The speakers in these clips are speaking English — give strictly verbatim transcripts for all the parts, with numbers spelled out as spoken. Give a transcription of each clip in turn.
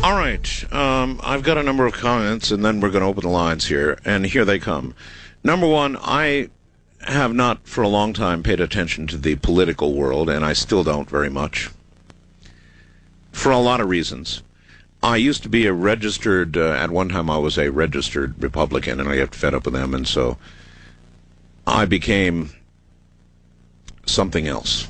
All right. Um, I've got a number of comments, and then we're going to open the lines here, and here they come. Number one, I have not for a long time paid attention to the political world, and I still don't very much, for a lot of reasons. I used to be a registered, uh, at one time I was a registered Republican, and I got fed up with them, and so I became something else.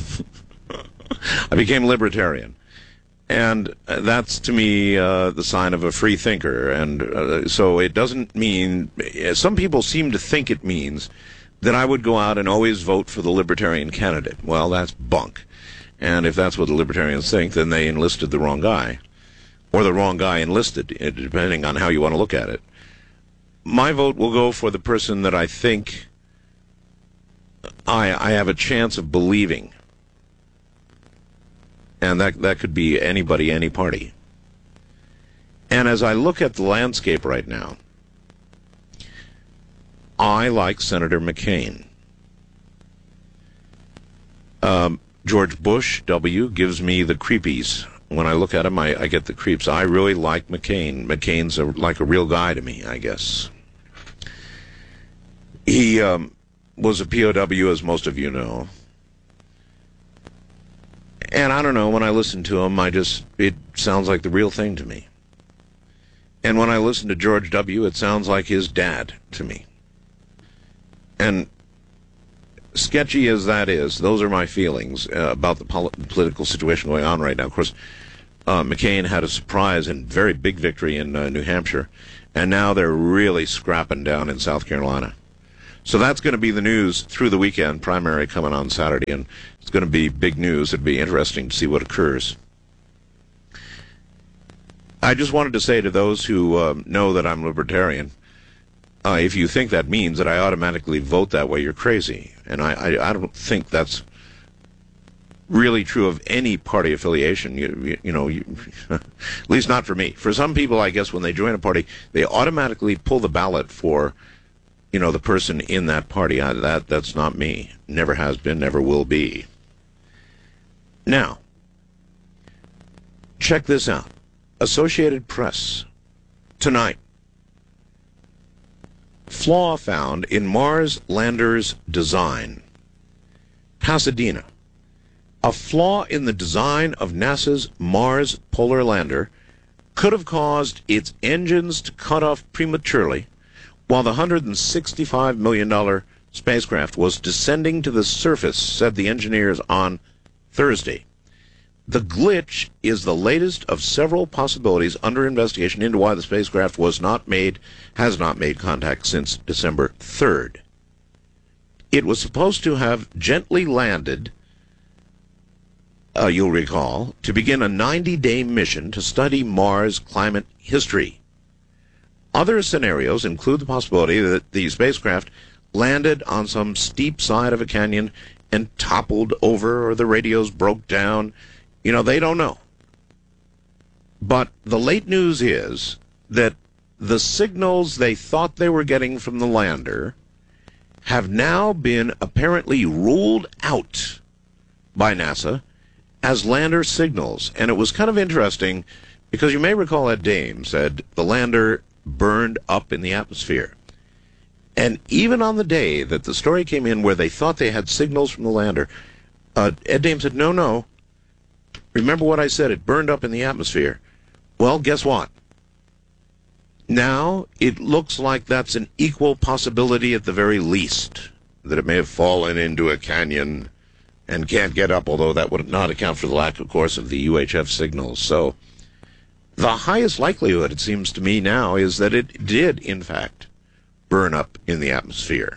I became libertarian. And that's, to me, uh, the sign of a free thinker. And uh, so it doesn't mean, some people seem to think it means that I would go out and always vote for the libertarian candidate. Well, that's bunk. And if that's what the libertarians think, then they enlisted the wrong guy. Or the wrong guy enlisted, depending on how you want to look at it. My vote will go for the person that I think I, I have a chance of believing. And that that could be anybody, any party. And as I look at the landscape right now, I like Senator McCain. Um, George Bush, W, gives me the creepies. When I look at him, I, I get the creeps. I really like McCain. McCain's a, like a real guy to me, I guess. He um, was a P O W, as most of you know. And I don't know, when I listen to him, I just, it sounds like the real thing to me. And when I listen to George W., it sounds like his dad to me. And sketchy as that is, those are my feelings uh, about the pol- political situation going on right now. Of course, uh, McCain had a surprise and very big victory in uh, New Hampshire, and now they're really scrapping down in South Carolina. So that's going to be the news through the weekend, primary coming on Saturday, and it's going to be big news. It'd be interesting to see what occurs. I just wanted to say to those who um, know that I'm libertarian, uh, if you think that means that I automatically vote that way, you're crazy. And I, I, I don't think that's really true of any party affiliation. You, you, you know, you, at least not for me. For some people, I guess, when they join a party, they automatically pull the ballot for, you know, the person in that party. I, that that's not me. Never has been, never will be. Now, check this out. Associated Press, tonight. Flaw found in Mars lander's design. Pasadena. A flaw in the design of NASA's Mars polar lander could have caused its engines to cut off prematurely while the one hundred sixty-five million dollars spacecraft was descending to the surface, said the engineers on Thursday. The glitch is the latest of several possibilities under investigation into why the spacecraft was not made, has not made contact since December third. It was supposed to have gently landed, uh, you'll recall, to begin a ninety-day mission to study Mars climate history. Other scenarios include the possibility that the spacecraft landed on some steep side of a canyon and toppled over, or the radios broke down. You know, they don't know. But the late news is that the signals they thought they were getting from the lander have now been apparently ruled out by NASA as lander signals. And it was kind of interesting because you may recall Ed Dames said the lander burned up in the atmosphere. And even on the day that the story came in where they thought they had signals from the lander, uh, Ed Dames said, no, no. Remember what I said, it burned up in the atmosphere. Well, guess what? Now it looks like that's an equal possibility at the very least, that it may have fallen into a canyon and can't get up, although that would not account for the lack, of course, of the U H F signals. So the highest likelihood, it seems to me now, is that it did, in fact, burn up in the atmosphere.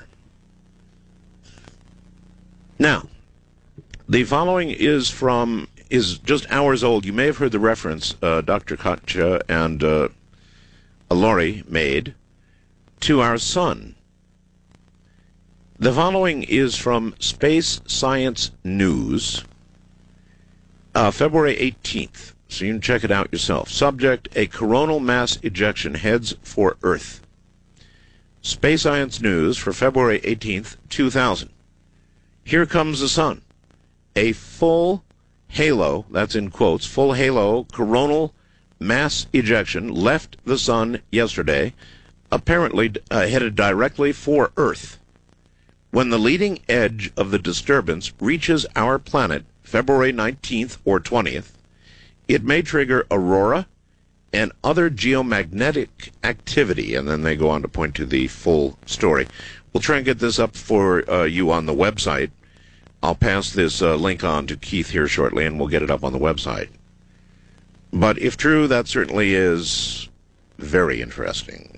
Now, the following is from, is just hours old. You may have heard the reference uh, Doctor Katja and uh, Laurie made to our sun. The following is from Space Science News, uh, February eighteenth. So you can check it out yourself. Subject, a coronal mass ejection heads for Earth. Space Science News for February eighteenth, two thousand. Here comes the sun. A full halo, that's in quotes, full halo coronal mass ejection left the sun yesterday, apparently uh, headed directly for Earth. When the leading edge of the disturbance reaches our planet, February nineteenth or twentieth, it may trigger aurora and other geomagnetic activity. And then they go on to point to the full story. We'll try and get this up for uh, you on the website. I'll pass this uh, link on to Keith here shortly, and we'll get it up on the website. But if true, that certainly is very interesting.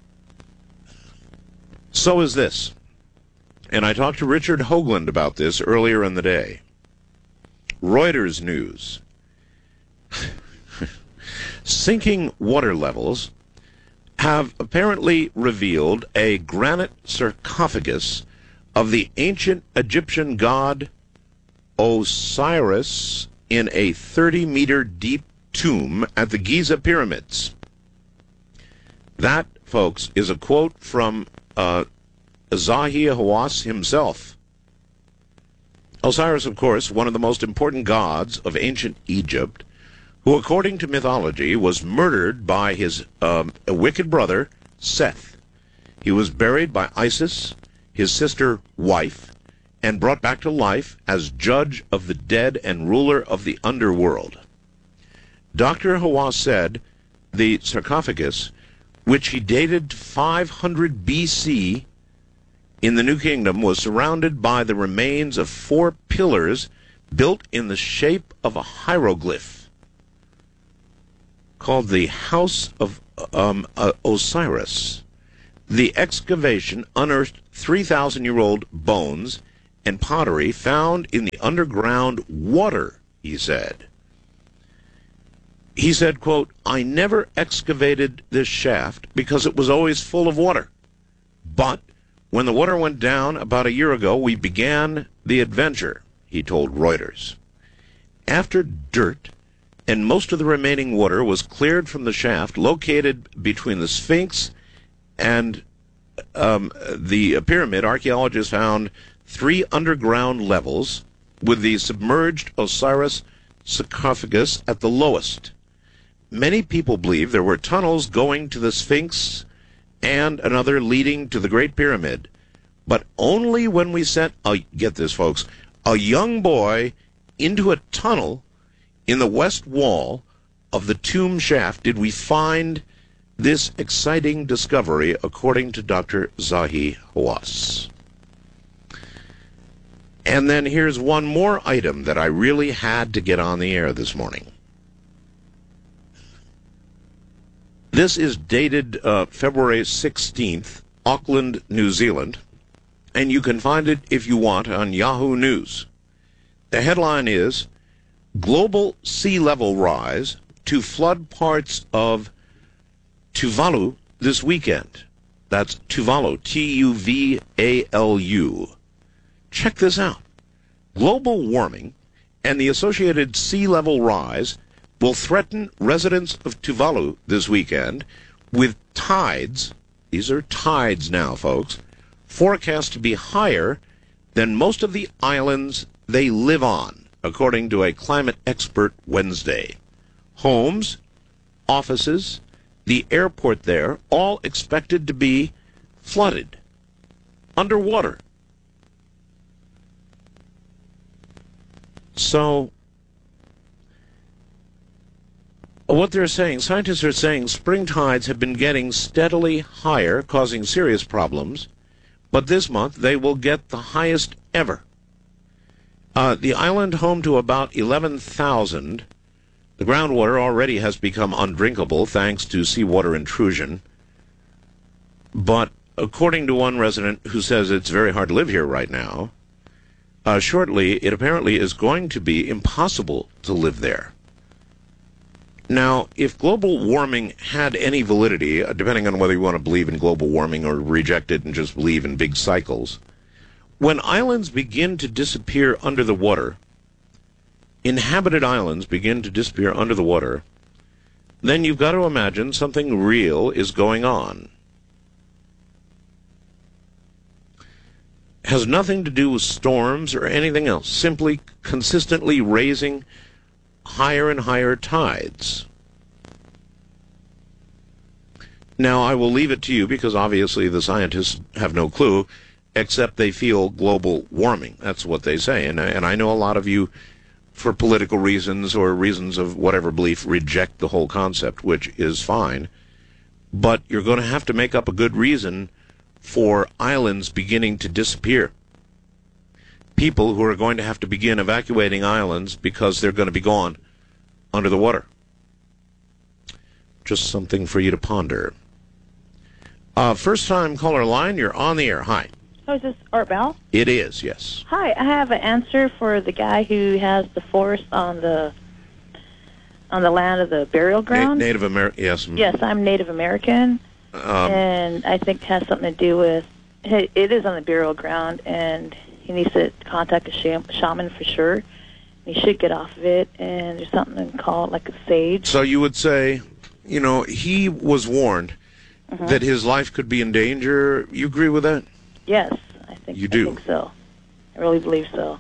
So is this. And I talked to Richard Hoagland about this earlier in the day. Reuters News. Sinking water levels have apparently revealed a granite sarcophagus of the ancient Egyptian god Osiris in a thirty-meter deep tomb at the Giza pyramids. That, folks, is a quote from uh, Zahi Hawass himself. Osiris, of course, one of the most important gods of ancient Egypt, who, according to mythology, was murdered by his um, wicked brother, Seth. He was buried by Isis, his sister wife, and brought back to life as judge of the dead and ruler of the underworld. Doctor Hawass said the sarcophagus, which he dated to five hundred B C in the New Kingdom, was surrounded by the remains of four pillars built in the shape of a hieroglyph called the House of um, uh, Osiris. The excavation unearthed three thousand year old bones and pottery found in the underground water, he said. He said, quote, "I never excavated this shaft because it was always full of water. But when the water went down about a year ago, we began the adventure," he told Reuters. After dirt and most of the remaining water was cleared from the shaft located between the Sphinx and um, the pyramid, archaeologists found three underground levels with the submerged Osiris sarcophagus at the lowest. Many people believe there were tunnels going to the Sphinx and another leading to the Great Pyramid, but only when we sent, a, get this folks, a young boy into a tunnel in the west wall of the tomb shaft did we find this exciting discovery, according to Doctor Zahi Hawass. And then here's one more item that I really had to get on the air this morning. This is dated uh, February sixteenth, Auckland, New Zealand, and you can find it, if you want, on Yahoo News. The headline is, "Global Sea Level Rise to Flood Parts of Tuvalu This Weekend." That's Tuvalu, T U V A L U. Check this out. Global warming and the associated sea level rise will threaten residents of Tuvalu this weekend with tides, these are tides now, folks, forecast to be higher than most of the islands they live on, according to a climate expert Wednesday. Homes, offices, the airport there, all expected to be flooded, underwater. So, what they're saying, scientists are saying spring tides have been getting steadily higher, causing serious problems, but this month they will get the highest ever. Uh, the island, home to about eleven thousand, the groundwater already has become undrinkable thanks to seawater intrusion. But according to one resident who says it's very hard to live here right now, uh, shortly it apparently is going to be impossible to live there. Now, if global warming had any validity, uh, depending on whether you want to believe in global warming or reject it and just believe in big cycles, when islands begin to disappear under the water, inhabited islands begin to disappear under the water, then you've got to imagine something real is going on. It has nothing to do with storms or anything else, simply consistently raising higher and higher tides. Now, I will leave it to you because obviously the scientists have no clue, except they feel global warming. That's what they say. And, and I know a lot of you, for political reasons or reasons of whatever belief, reject the whole concept, which is fine. But you're going to have to make up a good reason for islands beginning to disappear. People who are going to have to begin evacuating islands because they're going to be gone under the water. Just something for you to ponder. Uh, first time caller line, you're on the air. Hi. Oh, is this Art Bell? It is, yes. Hi, I have an answer for the guy who has the forest on the on the land of the burial ground. Na- Native American, yes. Yes, I'm Native American, Um, and I think it has something to do with, it is on the burial ground, and he needs to contact a sham- shaman for sure. He should get off of it, and there's something called like a sage. so you would say, you know, he was warned Mhm. that his life could be in danger. You agree with that? Yes, I think You do? I think so. I really believe so.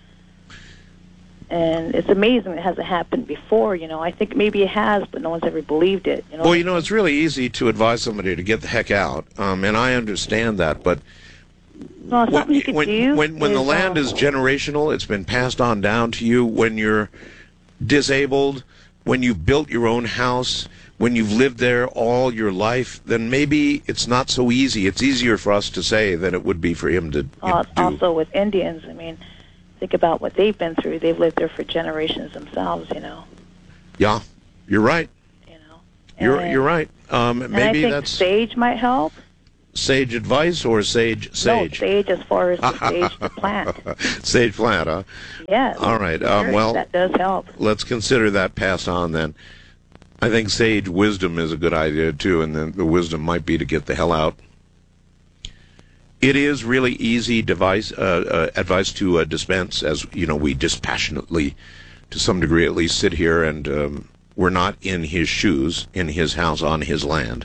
And it's amazing it hasn't happened before, you know. I think maybe it has, but no one's ever believed it. You know Well, you know, it's really easy to advise somebody to get the heck out, um, and I understand that, but well, something when, you could when, do when, when the is, land um, is generational, it's been passed on down to you, when you're disabled, when you've built your own house, when you've lived there all your life, then maybe it's not so easy. It's easier for us to say than it would be for him to you know, uh, do. also with Indians, I mean, think about what they've been through. They've lived there for generations themselves, you know. Yeah, you're right. You know. You're And- you're right. Um, and maybe I think that's sage might help. sage advice or sage sage. No, sage as far as the sage the plant. Sage plant, huh? Yes. All right. Um, Sure, well, that does help. let's consider that passed on then. I think sage wisdom is a good idea too, and then the wisdom might be to get the hell out. It is really easy device, uh, uh, advice to uh, dispense, as you know, we dispassionately, to some degree at least, sit here and um, we're not in his shoes, in his house, on his land.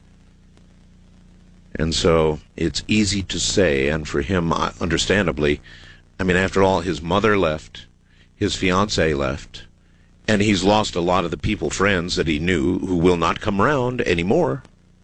And so it's easy to say, and for him, uh, understandably, I mean, after all, his mother left, his fiancée left, and he's lost a lot of the people, friends that he knew who will not come around anymore.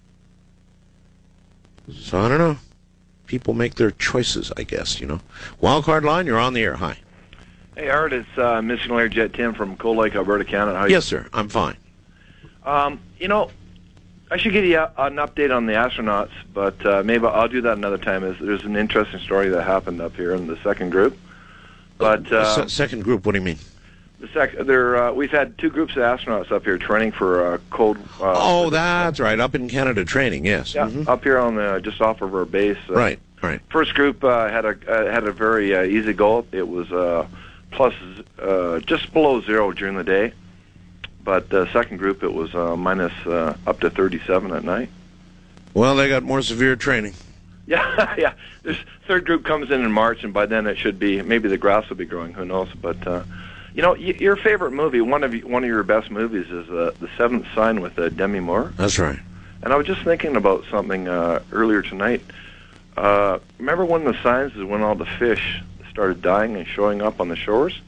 So I don't know. People make their choices, I guess, you know. Wildcard line, you're on the air. Hi. Hey, Art, it's uh, Missionary Jet Tim from Cold Lake, Alberta, Canada. How you? Yes, sir. I'm fine. Um, you know, I should give you a, an update on the astronauts, but uh, maybe I'll do that another time. There's, there's an interesting story that happened up here in the second group. But uh, Se- second group, what do you mean? the sec- there, uh, we've had two groups of astronauts up here training for uh, cold. Uh, oh, that's right. Up in Canada training, yes. Yeah, Mhm. up here on the just off of our base. Uh, Right, right. First group uh, had a uh, had a very uh, easy goal. It was uh, plus uh, just below zero during the day, but the second group it was uh, minus uh, up to thirty-seven at night. Well, they got more severe training. Yeah, yeah. This third group comes in in March, and by then it should be maybe the grass will be growing. Who knows? But uh, you know, y- your favorite movie, one of y- one of your best movies, is uh, The Seventh Sign with uh, Demi Moore. That's right. And I was just thinking about something uh, earlier tonight. Uh, remember when the signs is when all the fish started dying and showing up on the shores?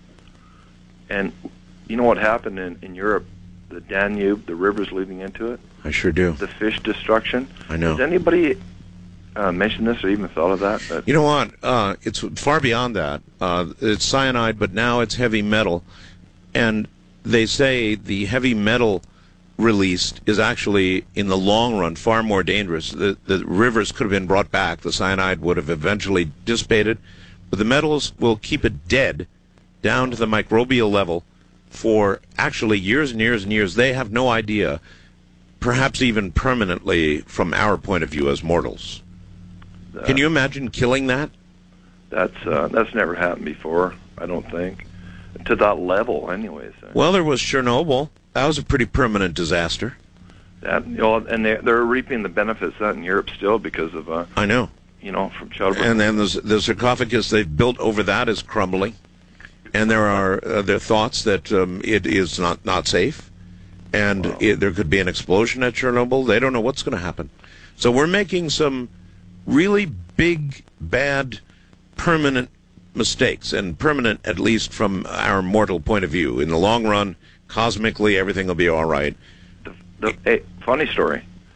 And you know what happened in, in Europe? The Danube, the rivers leading into it, I sure do. the fish destruction. I know. Has anybody uh, mentioned this or even thought of that? that You know what? Uh, it's far beyond that. Uh, it's cyanide, but now it's heavy metal. And they say the heavy metal released is actually, in the long run, far more dangerous. The, the rivers could have been brought back. The cyanide would have eventually dissipated. But the metals will keep it dead down to the microbial level for actually years and years and years. They have no idea, perhaps even permanently from our point of view as mortals. uh, Can you imagine killing that? That's uh, that's never happened before. I don't think to that level, anyways. Well, there was Chernobyl. That was a pretty permanent disaster. That, you know, and they, they're reaping the benefits of that in Europe still because of uh, I know. you know, from Chernobyl. And then there's, the sarcophagus they've built over that is crumbling. And there are uh, there are thoughts that um, it is not, not safe. And Wow. it, there could be an explosion at Chernobyl. They don't know what's going to happen. So we're making some really big, bad, permanent mistakes. And permanent, at least from our mortal point of view. In the long run, cosmically, everything will be all right. The, the, hey, funny story. Funny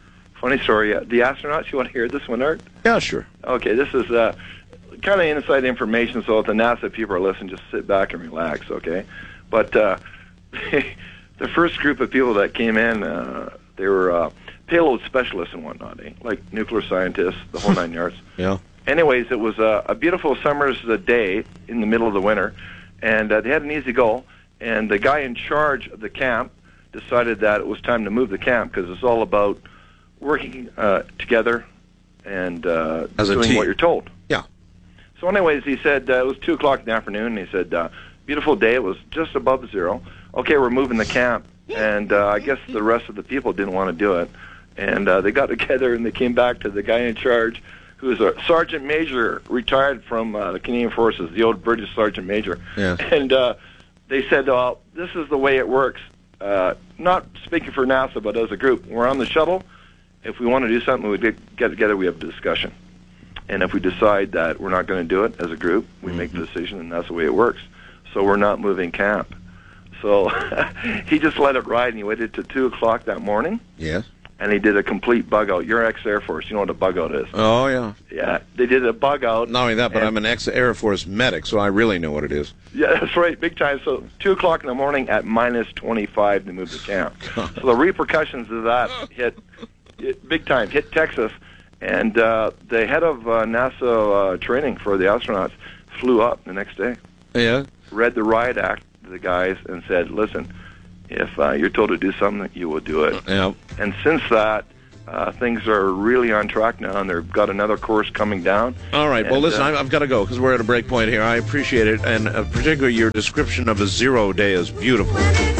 funny story. Uh, the astronauts, you want to hear this one, Art? Yeah, sure. Okay, this is uh, kind of inside information, so if the NASA people are listening, just sit back and relax, okay? But uh, the first group of people that came in, uh, they were uh, payload specialists and whatnot, eh? Like nuclear scientists, the whole nine yards. Yeah. Anyways, it was a, a beautiful summer's day in the middle of the winter, and uh, they had an easy goal, and the guy in charge of the camp decided that it was time to move the camp because it's all about working uh, together and uh, As a doing team. what you're told. Yeah. So anyways, he said, uh, it was two o'clock in the afternoon, and he said, uh, beautiful day, it was just above zero. Okay, we're moving the camp, and uh, I guess the rest of the people didn't want to do it. And uh, they got together, and they came back to the guy in charge, who was a sergeant major, retired from uh, the Canadian Forces, the old British sergeant major. Yeah. And uh, they said, well, this is the way it works. Uh, not speaking for NASA, but as a group, we're on the shuttle. If we want to do something, we get together, we have a discussion. And if we decide that we're not going to do it as a group, we mm-hmm. make the decision, and that's the way it works. So we're not moving camp. So he just let it ride, and he waited till two o'clock that morning. Yes. And he did a complete bug-out. You're ex-Air Force. You know what a bug-out is. Oh, yeah. Yeah, they did a bug-out. Not only that, but I'm an ex-Air Force medic, so I really know what it is. Yeah, that's right, big time. So two o'clock in the morning at minus twenty-five to move the camp. So the repercussions of that hit, hit big time, hit Texas. And uh, the head of uh, NASA uh, training for the astronauts flew up the next day. Yeah. Read the riot act to the guys and said, listen, if uh, you're told to do something, you will do it. Yeah. And since that, uh, things are really on track now, and they've got another course coming down. All right. And, well, listen, uh, I've got to go because we're at a break point here. I appreciate it, and uh, particularly your description of a zero day is beautiful.